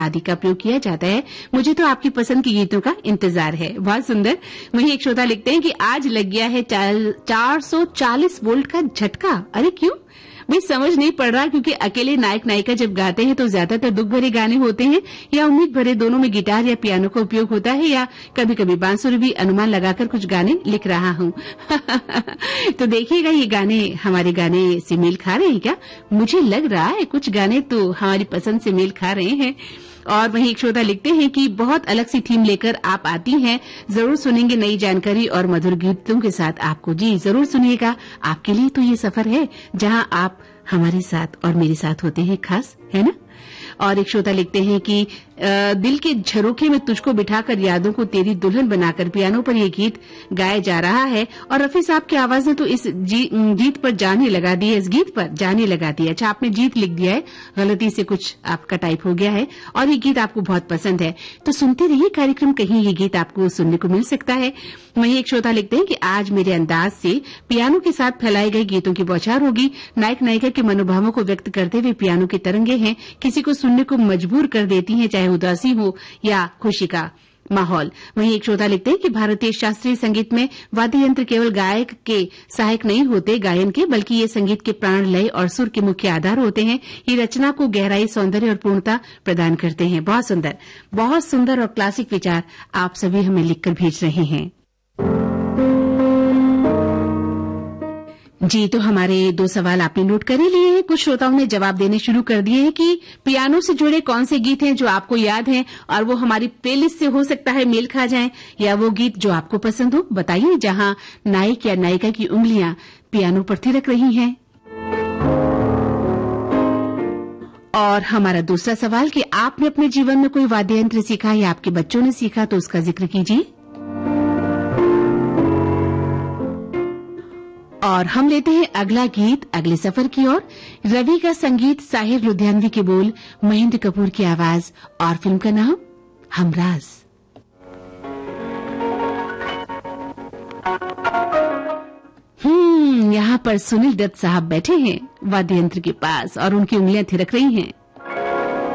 आदि का प्रयोग किया जाता है। मुझे तो आपकी पसंद के गीतों का इंतजार है। बहुत सुंदर। वहीं एक श्रोता लिखते हैं कि आज लग गया है 440 वोल्ट का झटका। अरे क्यों भाई, समझ नहीं पड़ रहा, क्योंकि अकेले नायक नायिका जब गाते हैं तो ज्यादातर दुख भरे गाने होते हैं या उम्मीद भरे, दोनों में गिटार या पियानो का उपयोग होता है, या कभी कभी बांसुरी भी अनुमान लगाकर कुछ गाने लिख रहा हूं। तो देखिएगा, ये गाने हमारे गाने से मेल खा रहे हैं क्या? मुझे लग रहा है कुछ गाने तो हमारी पसंद से मेल खा रहे हैं। और वहीं एक श्रोता लिखते हैं कि बहुत अलग सी थीम लेकर आप आती हैं, जरूर सुनेंगे नई जानकारी और मधुर गीतों के साथ आपको। जी जरूर सुनिएगा, आपके लिए तो ये सफर है जहां आप हमारे साथ और मेरे साथ होते हैं खास, है ना। और एक श्रोता लिखते हैं कि दिल के झरोखे में तुझको बिठाकर यादों को तेरी दुल्हन बनाकर, पियानो पर यह गीत गाया जा रहा है। और रफी साहब की आवाज ने तो इस गीत पर जाने लगा दी है, इस गीत पर जाने लगा दी है। अच्छा, आपने जीत लिख दिया है, गलती से कुछ आपका टाइप हो गया है और ये गीत आपको बहुत पसंद है, तो सुनते रहिए कार्यक्रम, कहीं ये गीत आपको सुनने को मिल सकता है। वहीं एक श्रोता लिखते हैं कि आज मेरे अंदाज से पियानो के साथ फैलाए गए गीतों की बौछार होगी। नायक नायिका के मनोभावों को व्यक्त करते हुए पियानो की तरंगे हैं, किसी को सुनने को मजबूर कर देती हैं, चाहे उदासी हो या खुशी का माहौल। वहीं एक श्रोता लिखते हैं कि भारतीय शास्त्रीय संगीत में वाद्य यंत्र केवल गायक के सहायक नहीं होते गायन के, बल्कि ये संगीत के प्राण, लय और सुर के मुख्य आधार होते हैं। ये रचना को गहराई, सौंदर्य और पूर्णता प्रदान करते हैं। बहुत सुंदर और क्लासिक विचार आप सभी हमें लिखकर भेज रहे हैं। जी, तो हमारे 2 सवाल आपने नोट कर ही लिए हैं। कुछ श्रोताओं ने जवाब देने शुरू कर दिए हैं कि पियानो से जुड़े कौन से गीत हैं जो आपको याद हैं और वो हमारी प्लेलिस्ट से हो सकता है मेल खा जाएं, या वो गीत जो आपको पसंद हो। बताइए, जहां नायक या नायिका की उंगलियां पियानो पर थिरक रही हैं। और हमारा दूसरा सवाल कि आपने अपने जीवन में कोई वाद्य यंत्र सीखा या आपके बच्चों ने सीखा, तो उसका जिक्र कीजिए। और हम लेते हैं अगला गीत अगले सफर की ओर। रवि का संगीत, साहिर लुधियानवी के बोल, महेंद्र कपूर की आवाज और फिल्म का नाम हमराज। यहाँ पर सुनील दत्त साहब बैठे हैं वाद्य यंत्र के पास और उनकी उंगलियां थिरक रही हैं।